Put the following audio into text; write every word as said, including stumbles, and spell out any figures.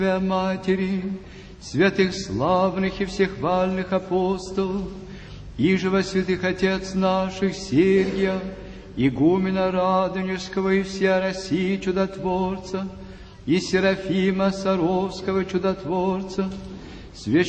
Матери, святых славных и всех вальных апостолов, иже во святых отец наших Сергия, игумена Радонежского и всея России чудотворца, и Серафима Саровского чудотворца, священника